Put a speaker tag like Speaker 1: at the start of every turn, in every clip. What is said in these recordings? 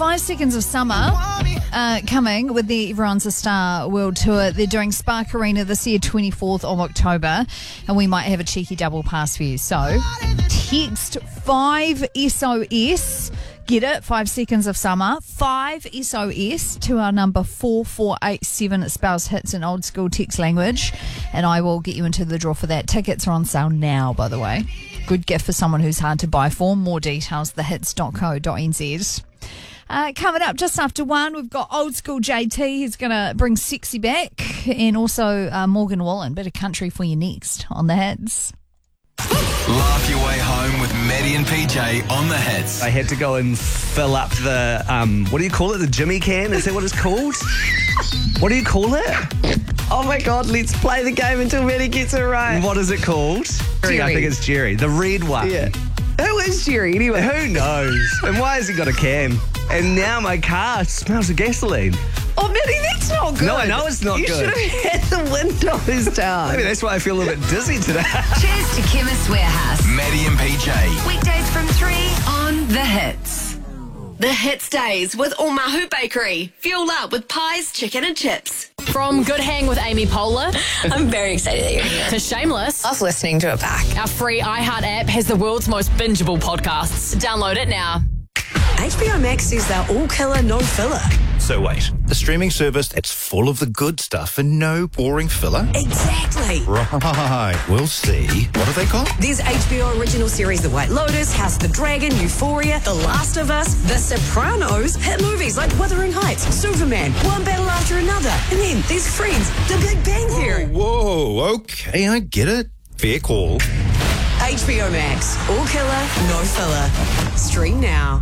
Speaker 1: 5 Seconds of Summer coming with the Everyone's a Star World Tour. They're doing Spark Arena this year, 24th of October, and we might have a cheeky double pass for you. So text 5 SOS. Get it? 5 Seconds of Summer. 5 SOS to our number 4487. It spells hits in old school text language. And I will get you into the draw for that. Tickets are on sale now, by the way. Good gift for someone who's hard to buy for. More details, thehits.co.nz. Coming up just after 1, we've got old school JT. He's going to bring sexy back. And also Morgan Wallen. Bit of country for you next on The Hits.
Speaker 2: Laugh your way home with Maddie and PJ on The Hits.
Speaker 3: I had to go and fill up the, what do you call it? The Jimmy can? Is that what it's called? What do you call it?
Speaker 4: Oh my God, let's play the game until Maddie gets it right.
Speaker 3: What is it called?
Speaker 4: Jerry.
Speaker 3: I think it's Jerry. The red one.
Speaker 4: Yeah. Who is Jerry anyway?
Speaker 3: Who knows? And why has he got a can? And now my car smells of gasoline.
Speaker 4: Oh, Maddie, that's not good.
Speaker 3: No, I know it's not
Speaker 4: you
Speaker 3: good.
Speaker 4: You should have had the windows down.
Speaker 3: Maybe that's why I feel a little bit dizzy today.
Speaker 5: Cheers to Chemist Warehouse.
Speaker 2: Maddie and PJ.
Speaker 5: Weekdays from 3 on The Hits.
Speaker 6: The Hits Days with Omahu Bakery. Fuel up with pies, chicken and chips.
Speaker 7: From Good Hang with Amy Poehler
Speaker 6: I'm very excited that you're here.
Speaker 7: to Shameless,
Speaker 6: Love listening to it back.
Speaker 7: our free iHeart app has the world's most bingeable podcasts. Download it now.
Speaker 6: HBO Max says they're all killer, no filler.
Speaker 8: So wait, a streaming service that's full of the good stuff and no boring filler?
Speaker 6: Exactly.
Speaker 8: Right, we'll see. What are they called?
Speaker 6: There's HBO original series The White Lotus, House of the Dragon, Euphoria, The Last of Us, The Sopranos, hit movies like Wuthering Heights, Superman, one battle after another, and then there's Friends, The Big Bang Theory.
Speaker 8: Whoa, okay, I get it. Fair call.
Speaker 6: HBO Max, all killer, no filler. Stream now.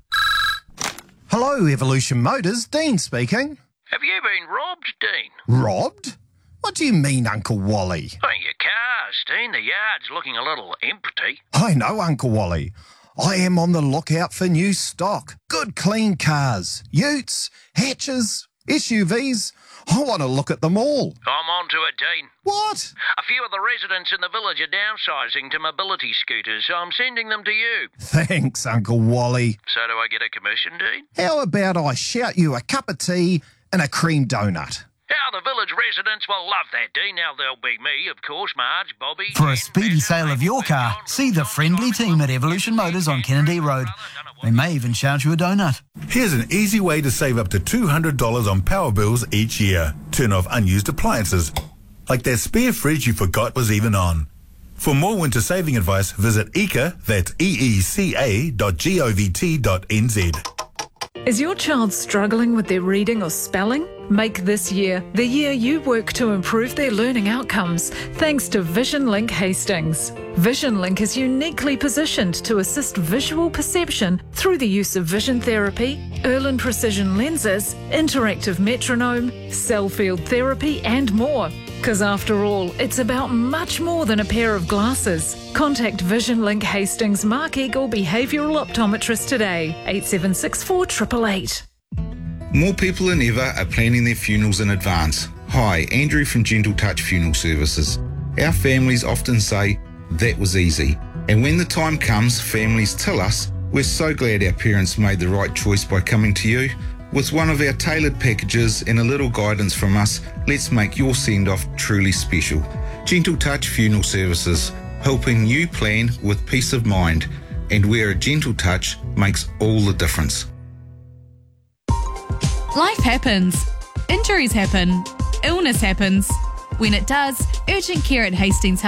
Speaker 9: Hello, Evolution Motors. Dean speaking.
Speaker 10: Have you been robbed, Dean?
Speaker 9: Robbed? What do you mean, Uncle Wally?
Speaker 10: Oh, your cars, Dean. The yard's looking a little empty.
Speaker 9: I know, Uncle Wally. I am on the lookout for new stock. Good, clean cars. Utes, hatches, SUVs. I want to look at them all.
Speaker 10: I'm on to it, Dean.
Speaker 9: What?
Speaker 10: A few of the residents in the village are downsizing to mobility scooters, so I'm sending them to you.
Speaker 9: Thanks, Uncle Wally.
Speaker 10: So do I get a commission, Dean?
Speaker 9: How about I shout you a cup of tea and a cream donut?
Speaker 10: How the village residents will love that, Dean. Now there'll be me, of course, Marge, Bobby...
Speaker 11: For a
Speaker 10: Jen,
Speaker 11: speedy
Speaker 10: Badger,
Speaker 11: sale of your car,
Speaker 10: John,
Speaker 11: see the
Speaker 10: John,
Speaker 11: friendly
Speaker 10: Simon,
Speaker 11: team at Evolution Motors on Kennedy Road. They may even shout you a donut.
Speaker 12: Here's an easy way to save up to $200 on power bills each year. Turn off unused appliances, like that spare fridge you forgot was even on. For more winter saving advice, visit EECA, that's EECA.govt.nz.
Speaker 13: Is your child struggling with their reading or spelling? Make this year the year you work to improve their learning outcomes thanks to Vision Link Hastings. Vision Link is uniquely positioned to assist visual perception through the use of vision therapy, Erlen precision lenses, interactive metronome, cell field therapy and more. Because after all, it's about much more than a pair of glasses. Contact Vision Link Hastings Mark Eagle Behavioural Optometrist today, 8764 888.
Speaker 14: More people than ever are planning their funerals in advance. Hi, Andrew from Gentle Touch Funeral Services. Our families often say, that was easy. And when the time comes, families tell us, we're so glad our parents made the right choice by coming to you. With one of our tailored packages and a little guidance from us, let's make your send-off truly special. Gentle Touch Funeral Services, helping you plan with peace of mind, and where a gentle touch makes all the difference.
Speaker 15: Life happens. Injuries happen. Illness happens. When it does, urgent care at Hastings